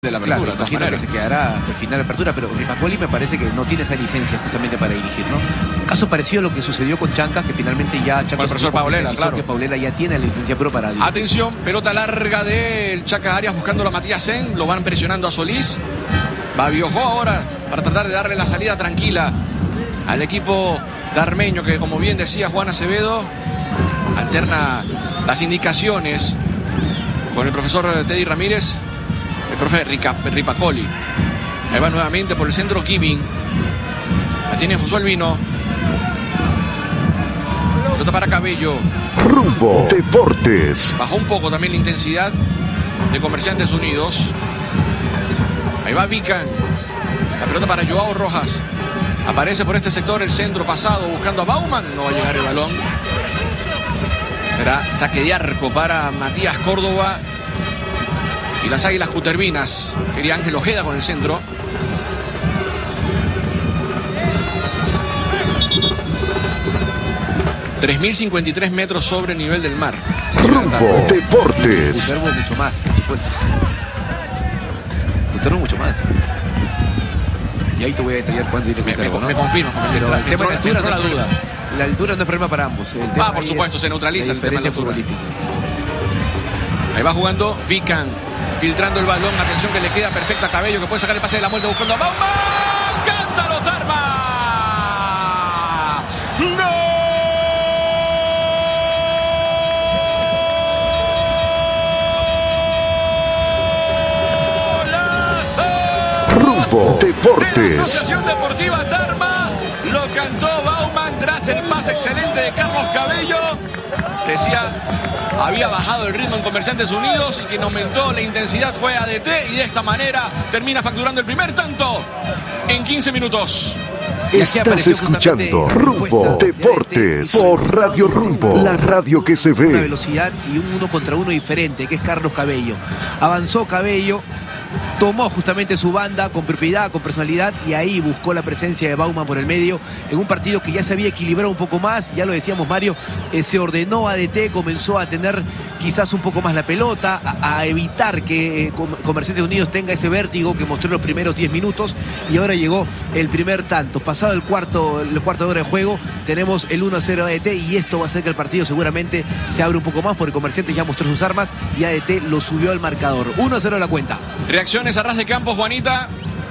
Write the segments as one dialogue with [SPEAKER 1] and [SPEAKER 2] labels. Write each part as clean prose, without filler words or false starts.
[SPEAKER 1] de la apertura.
[SPEAKER 2] Claro, imagino que se quedará hasta el final de la apertura, pero Ripacoli me parece que no tiene esa licencia justamente para dirigir, ¿no? Caso parecido a lo que sucedió con Chancas, que finalmente ya Chancas,
[SPEAKER 1] el profesor Paulela, claro,
[SPEAKER 2] que Paulela ya tiene la licencia pro para dirigir.
[SPEAKER 1] Atención, pelota larga del Chaca Arias buscando a Matías Sen, lo van presionando a Solís. Va Biojó ahora para tratar de darle la salida tranquila al equipo darmeño, que como bien decía Juan Acevedo, alterna las indicaciones con el profesor Teddy Ramírez, el profe Ripacoli. Ahí va nuevamente por el centro Giving. La tiene Josué Albino. Pelota para Cabello.
[SPEAKER 3] Rumbo Deportes.
[SPEAKER 1] Bajó un poco también la intensidad de Comerciantes Unidos. Ahí va Vican. La pelota para Joao Rojas. Aparece por este sector el centro pasado buscando a Bauman. No va a llegar el balón. Será saque de arco para Matías Córdoba y las Águilas Cutervinas. Quería Ángel Ojeda con el centro. ...3.053 metros sobre el nivel del mar.
[SPEAKER 3] Rumbo Deportes.
[SPEAKER 2] Cutervo mucho más, por supuesto. Cutervo mucho más. Y ahí te voy a detallar cuánto tiene Cutervo, ¿no?
[SPEAKER 1] Me confirmo.
[SPEAKER 2] Pero el tema de la altura no la duda. La altura no es problema para ambos. El tema
[SPEAKER 1] por supuesto, se neutraliza el tema de la
[SPEAKER 2] futbolística.
[SPEAKER 1] Ahí va jugando Vican, filtrando el balón. Atención que le queda perfecta a Cabello, que puede sacar el pase de la muerte buscando a Bauman. ¡Cántalo, Tarma! ¡Golazo!
[SPEAKER 3] Rumbo Deportes.
[SPEAKER 1] De la Asociación Deportiva Tarma. Lo cantó Bauman tras el pase excelente de Carlos Cabello. Decía, había bajado el ritmo en Comerciantes Unidos y quien aumentó la intensidad fue ADT, y de esta manera termina facturando el primer tanto en 15 minutos.
[SPEAKER 3] Estás escuchando Rumbo Deportes por Radio Rumbo, la radio que se ve.
[SPEAKER 2] Una velocidad y un uno contra uno diferente, que es Carlos Cabello. Avanzó Cabello, tomó justamente su banda con propiedad, con personalidad, y ahí buscó la presencia de Bauman por el medio en un partido que ya se había equilibrado un poco más. Ya lo decíamos, Mario, se ordenó ADT, comenzó a tener quizás un poco más la pelota, a evitar que Comerciantes Unidos tenga ese vértigo que mostró en los primeros 10 minutos, y ahora llegó el primer tanto. Pasado el cuarto de hora de juego, tenemos el 1-0 ADT, y esto va a hacer que el partido seguramente se abra un poco más, porque Comerciantes ya mostró sus armas y ADT lo subió al marcador. 1-0 la cuenta.
[SPEAKER 1] Reacciones a ras de campo, Juanita.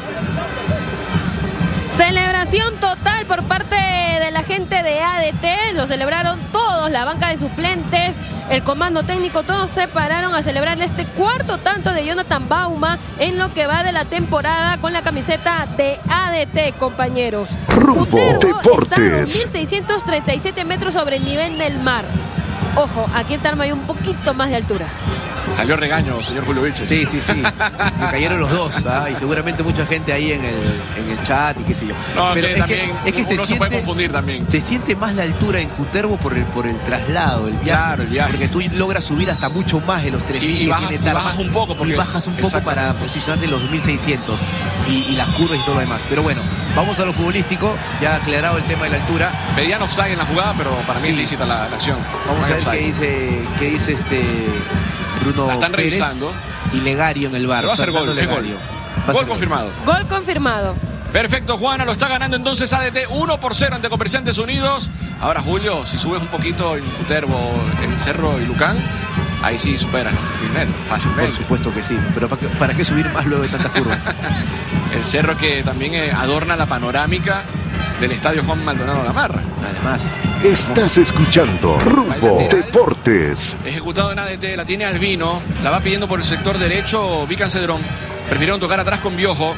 [SPEAKER 4] Celebración total por parte de la gente de ADT. Lo celebraron todos, la banca de suplentes, el comando técnico, todos se pararon a celebrar este cuarto tanto de Jonathan Bauman en lo que va de la temporada con la camiseta de ADT, compañeros.
[SPEAKER 3] Rumbo
[SPEAKER 4] Deportes.
[SPEAKER 3] Deportes.
[SPEAKER 4] Está a 1.637 metros sobre el nivel del mar. Ojo, aquí en Tarma hay un poquito más de altura.
[SPEAKER 1] Salió regaño, señor Julio Vilches.
[SPEAKER 2] Sí. Me cayeron los dos, y seguramente mucha gente ahí en el chat y qué sé yo.
[SPEAKER 1] No,
[SPEAKER 2] pero
[SPEAKER 1] es que uno se puede confundir también.
[SPEAKER 2] Se siente más la altura en Cutervo por el traslado, el viaje.
[SPEAKER 1] Claro, el viaje.
[SPEAKER 2] Porque tú logras subir hasta mucho más de los 3.000
[SPEAKER 1] y bajas un poco.
[SPEAKER 2] Y bajas un poco para posicionarte en los 2.600 y las curvas y todo lo demás. Pero bueno, vamos a lo futbolístico. Ya aclarado el tema de la altura.
[SPEAKER 1] Pedían offside en la jugada, pero para mí es lícita la acción.
[SPEAKER 2] Vamos a ver qué dice Bruno
[SPEAKER 1] la están
[SPEAKER 2] Pérez
[SPEAKER 1] revisando.
[SPEAKER 2] Y Legario en el bar.
[SPEAKER 1] Pero va a ser gol,
[SPEAKER 2] Legario.
[SPEAKER 1] Gol confirmado.
[SPEAKER 4] Gol confirmado.
[SPEAKER 1] Perfecto, Juana, lo está ganando entonces ADT 1-0 ante Comerciantes Unidos. Ahora, Julio, si subes un poquito en Cutervo, en Cerro y Lucán, ahí sí superas los 3.000 metros, fácilmente.
[SPEAKER 2] Por supuesto que sí, pero ¿para qué subir más luego de tantas curvas?
[SPEAKER 1] El cerro que también adorna la panorámica del estadio Juan Maldonado Gamarra.
[SPEAKER 2] Además,
[SPEAKER 3] estás escuchando Rumbo Deportes.
[SPEAKER 1] Ejecutado en ADT, la tiene Albino, la va pidiendo por el sector derecho Vican Cedrón. Prefirieron tocar atrás con Biojo.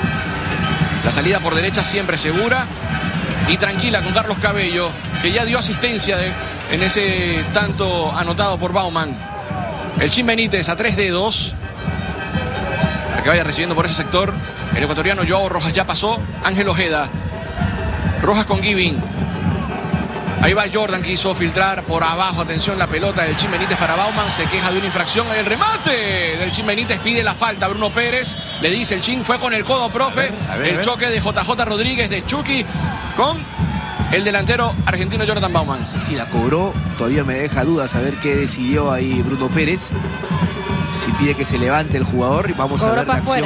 [SPEAKER 1] La salida por derecha siempre segura y tranquila con Carlos Cabello, que ya dio asistencia en ese tanto anotado por Bauman. El Chin Benítez a 3 dedos para que vaya recibiendo por ese sector. El ecuatoriano Joao Rojas ya pasó. Ángel Ojeda. Rojas con Giving. Ahí va Jordan, que quiso filtrar por abajo. Atención, la pelota del Chin Benítez para Bauman. Se queja de una infracción. El remate del Chin Benítez, pide la falta. Bruno Pérez le dice el Chin, fue con el codo, profe. A ver. Choque de JJ Rodríguez de Chucky con el delantero argentino Jonathan Bauman.
[SPEAKER 2] Sí, la cobró. Todavía me deja dudas a ver qué decidió ahí Bruno Pérez. Si pide que se levante el jugador, y vamos a ver la acción